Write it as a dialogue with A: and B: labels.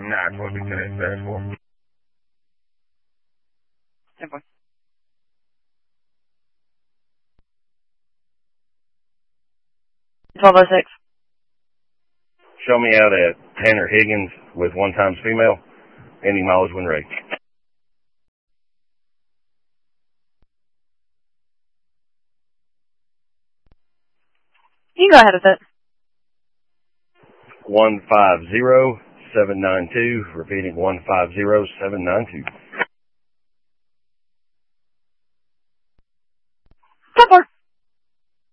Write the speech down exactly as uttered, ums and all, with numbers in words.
A: ten four. twelve oh six.
B: Show me out at Tanner Higgins with one times female, ending mileage when ready.
A: You can go ahead with it.
B: one five zero seven nine two, repeating one five zero seven nine two.